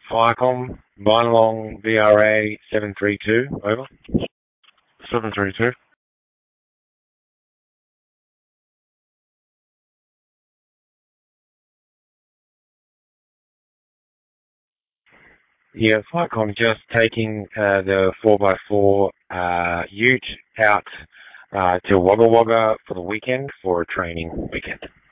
Firecom, Binalong, VRA 732, over. 732. Yeah, Firecom just taking the 4x4 ute out to Wagga Wagga for the weekend for a training weekend.